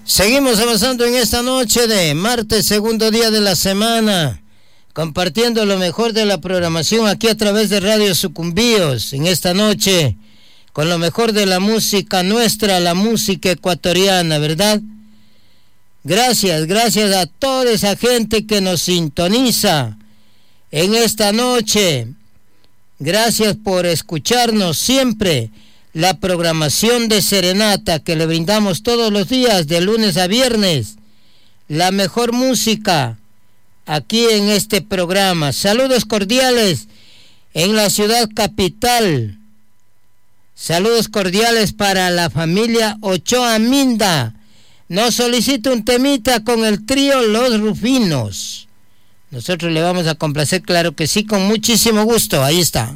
Seguimos avanzando en esta noche de martes, segundo día de la semana, compartiendo lo mejor de la programación aquí a través de Radio Sucumbíos, en esta noche, con lo mejor de la música nuestra, la música ecuatoriana, ¿verdad? Gracias a toda esa gente que nos sintoniza en esta noche. Gracias por escucharnos siempre. La programación de Serenata que le brindamos todos los días, de lunes a viernes. La mejor música aquí en este programa. Saludos cordiales en la ciudad capital. Saludos cordiales para la familia Ochoa Minda. Nos solicita un temita con el trío Los Rufinos. Nosotros le vamos a complacer, claro que sí, con muchísimo gusto. Ahí está.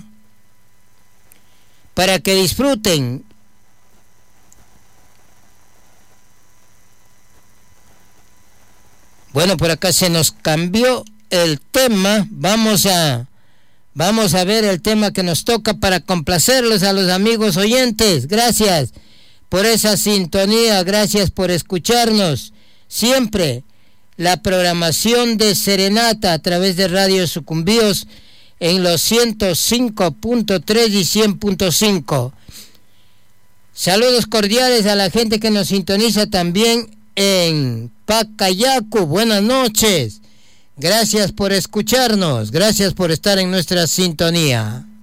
Para que disfruten. Bueno, por acá se nos cambió el tema. Vamos a ver el tema que nos toca para complacerlos a los amigos oyentes. Gracias por esa sintonía, gracias por escucharnos. Siempre la programación de Serenata a través de Radio Sucumbíos en los 105.3 y 100.5. Saludos cordiales a la gente que nos sintoniza también en Pacayacu. Buenas noches. Gracias por escucharnos. Gracias por estar en nuestra sintonía.